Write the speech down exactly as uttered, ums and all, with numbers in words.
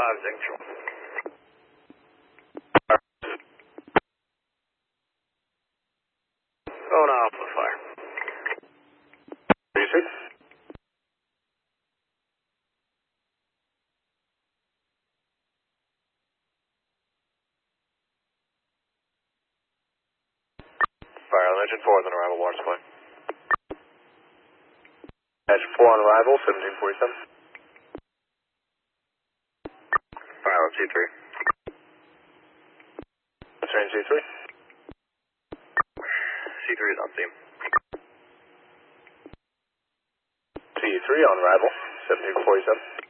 five Signature. Going off the fire. three six. Fire on engine four on arrival, water supply. Engine four on arrival, seventeen forty-seven. Fire on C three. That's range C three. C three is on steam. C three on arrival, seventeen forty-seven.